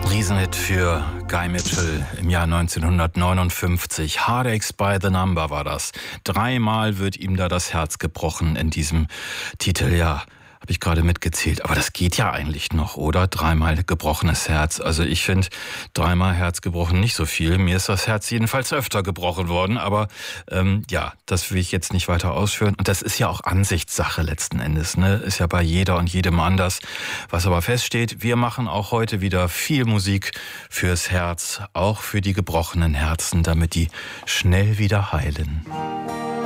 Riesenhit für Guy Mitchell im Jahr 1959. Heartaches by the Number war das. 3-mal wird ihm da das Herz gebrochen in diesem Titel, ja. Habe ich gerade mitgezählt. Aber das geht ja eigentlich noch, oder? 3-mal gebrochenes Herz. Also ich finde 3-mal Herz gebrochen nicht so viel. Mir ist das Herz jedenfalls öfter gebrochen worden. Aber ja, das will ich jetzt nicht weiter ausführen. Und das ist ja auch Ansichtssache letzten Endes, ne? Ist ja bei jeder und jedem anders. Was aber feststeht, wir machen auch heute wieder viel Musik fürs Herz. Auch für die gebrochenen Herzen, damit die schnell wieder heilen.